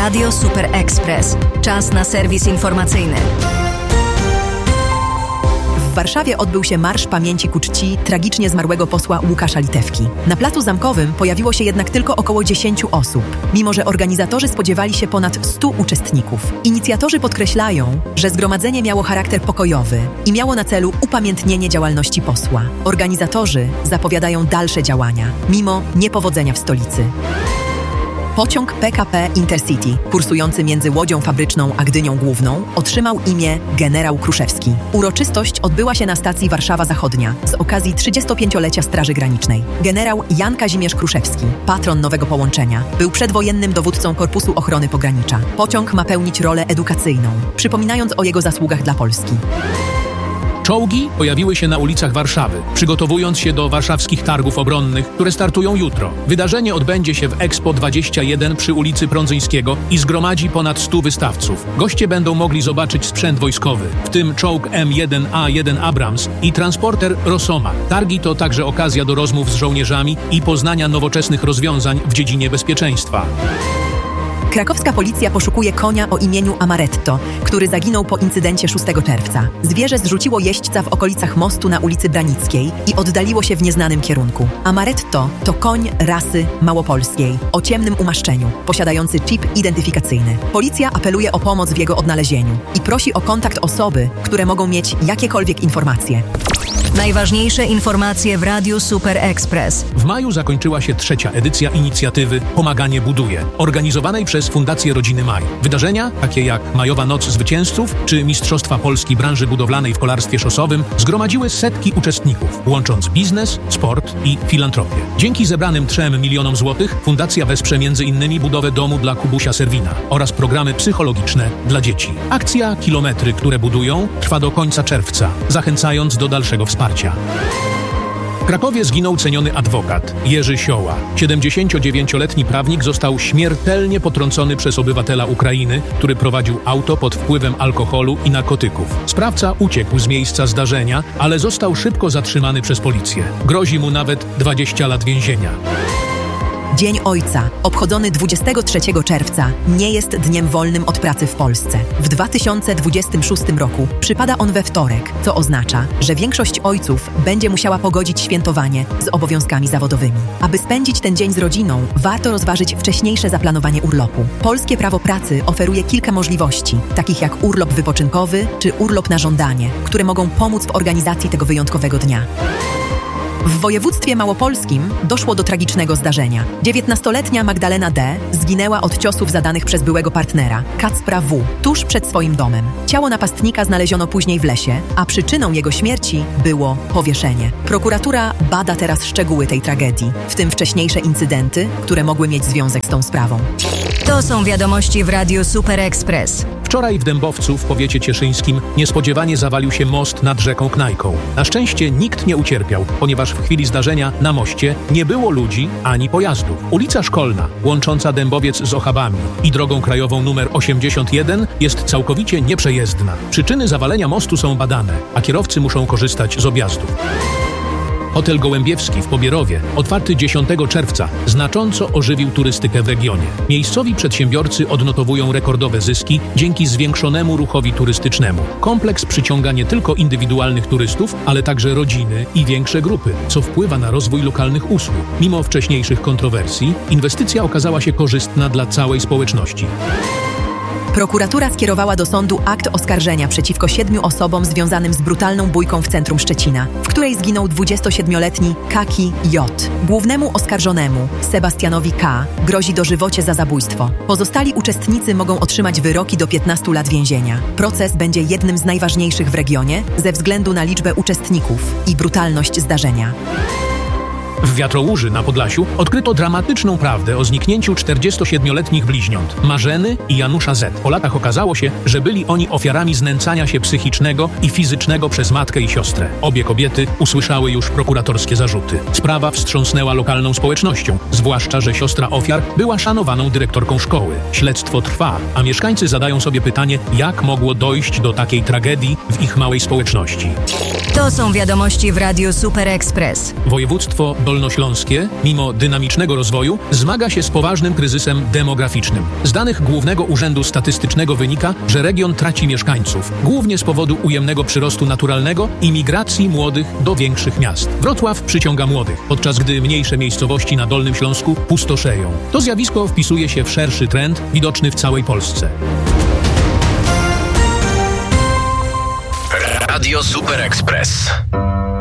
Radio Super Express. Czas na serwis informacyjny. W Warszawie odbył się Marsz Pamięci ku czci tragicznie zmarłego posła Łukasza Litewki. Na Placu Zamkowym pojawiło się jednak tylko około 10 osób, mimo że organizatorzy spodziewali się ponad 100 uczestników. Inicjatorzy podkreślają, że zgromadzenie miało charakter pokojowy i miało na celu upamiętnienie działalności posła. Organizatorzy zapowiadają dalsze działania, mimo niepowodzenia w stolicy. Pociąg PKP Intercity, kursujący między Łodzią Fabryczną a Gdynią Główną, otrzymał imię Generał Kruszewski. Uroczystość odbyła się na stacji Warszawa Zachodnia z okazji 35-lecia Straży Granicznej. Generał Jan Kazimierz Kruszewski, patron nowego połączenia, był przedwojennym dowódcą Korpusu Ochrony Pogranicza. Pociąg ma pełnić rolę edukacyjną, przypominając o jego zasługach dla Polski. Czołgi pojawiły się na ulicach Warszawy, przygotowując się do warszawskich targów obronnych, które startują jutro. Wydarzenie odbędzie się w Expo 21 przy ulicy Prądzyńskiego i zgromadzi ponad 100 wystawców. Goście będą mogli zobaczyć sprzęt wojskowy, w tym czołg M1A1 Abrams i transporter Rosoma. Targi to także okazja do rozmów z żołnierzami i poznania nowoczesnych rozwiązań w dziedzinie bezpieczeństwa. Krakowska policja poszukuje konia o imieniu Amaretto, który zaginął po incydencie 6 czerwca. Zwierzę zrzuciło jeźdźca w okolicach mostu na ulicy Branickiej i oddaliło się w nieznanym kierunku. Amaretto to koń rasy małopolskiej, o ciemnym umaszczeniu, posiadający chip identyfikacyjny. Policja apeluje o pomoc w jego odnalezieniu i prosi o kontakt osoby, które mogą mieć jakiekolwiek informacje. Najważniejsze informacje w Radiu Super Express. W maju zakończyła się 3. edycja inicjatywy Pomaganie buduje, organizowanej przez Fundację Rodziny Maj. Wydarzenia, takie jak Majowa Noc Zwycięzców czy Mistrzostwa Polski branży budowlanej w kolarstwie szosowym, zgromadziły setki uczestników, łącząc biznes, sport i filantropię. Dzięki zebranym 3 milionom złotych fundacja wesprze m.in. budowę domu dla Kubusia Serwina oraz programy psychologiczne dla dzieci. Akcja Kilometry, które budują, trwa do końca czerwca, zachęcając do dalszego wsparcia. W Krakowie zginął ceniony adwokat Jerzy Sioła. 79-letni prawnik został śmiertelnie potrącony przez obywatela Ukrainy, który prowadził auto pod wpływem alkoholu i narkotyków. Sprawca uciekł z miejsca zdarzenia, ale został szybko zatrzymany przez policję. Grozi mu nawet 20 lat więzienia. Dzień Ojca, obchodzony 23 czerwca, nie jest dniem wolnym od pracy w Polsce. W 2026 roku przypada on we wtorek, co oznacza, że większość ojców będzie musiała pogodzić świętowanie z obowiązkami zawodowymi. Aby spędzić ten dzień z rodziną, warto rozważyć wcześniejsze zaplanowanie urlopu. Polskie prawo pracy oferuje kilka możliwości, takich jak urlop wypoczynkowy czy urlop na żądanie, które mogą pomóc w organizacji tego wyjątkowego dnia. W województwie małopolskim doszło do tragicznego zdarzenia. 19-letnia Magdalena D. zginęła od ciosów zadanych przez byłego partnera, Kacpra W., tuż przed swoim domem. Ciało napastnika znaleziono później w lesie, a przyczyną jego śmierci było powieszenie. Prokuratura bada teraz szczegóły tej tragedii, w tym wcześniejsze incydenty, które mogły mieć związek z tą sprawą. To są wiadomości w Radiu Super Express. Wczoraj w Dębowcu w powiecie cieszyńskim niespodziewanie zawalił się most nad rzeką Knajką. Na szczęście nikt nie ucierpiał, ponieważ w chwili zdarzenia na moście nie było ludzi ani pojazdów. Ulica Szkolna, łącząca Dębowiec z Ochabami i drogą krajową nr 81 jest całkowicie nieprzejezdna. Przyczyny zawalenia mostu są badane, a kierowcy muszą korzystać z objazdów. Hotel Gołębiewski w Pobierowie, otwarty 10 czerwca, znacząco ożywił turystykę w regionie. Miejscowi przedsiębiorcy odnotowują rekordowe zyski dzięki zwiększonemu ruchowi turystycznemu. Kompleks przyciąga nie tylko indywidualnych turystów, ale także rodziny i większe grupy, co wpływa na rozwój lokalnych usług. Mimo wcześniejszych kontrowersji, inwestycja okazała się korzystna dla całej społeczności. Prokuratura skierowała do sądu akt oskarżenia przeciwko 7 osobom związanym z brutalną bójką w centrum Szczecina, w której zginął 27-letni Kaki J. Głównemu oskarżonemu, Sebastianowi K., grozi dożywocie za zabójstwo. Pozostali uczestnicy mogą otrzymać wyroki do 15 lat więzienia. Proces będzie jednym z najważniejszych w regionie ze względu na liczbę uczestników i brutalność zdarzenia. W Wiatrołuży na Podlasiu odkryto dramatyczną prawdę o zniknięciu 47-letnich bliźniąt Marzeny i Janusza Z. Po latach okazało się, że byli oni ofiarami znęcania się psychicznego i fizycznego przez matkę i siostrę. Obie kobiety usłyszały już prokuratorskie zarzuty. Sprawa wstrząsnęła lokalną społecznością, zwłaszcza że siostra ofiar była szanowaną dyrektorką szkoły. Śledztwo trwa, a mieszkańcy zadają sobie pytanie, jak mogło dojść do takiej tragedii w ich małej społeczności. To są wiadomości w Radiu Super Express. Województwo dolnośląskie, mimo dynamicznego rozwoju, zmaga się z poważnym kryzysem demograficznym. Z danych Głównego Urzędu Statystycznego wynika, że region traci mieszkańców, głównie z powodu ujemnego przyrostu naturalnego i migracji młodych do większych miast. Wrocław przyciąga młodych, podczas gdy mniejsze miejscowości na Dolnym Śląsku pustoszeją. To zjawisko wpisuje się w szerszy trend widoczny w całej Polsce. Radio Super Express.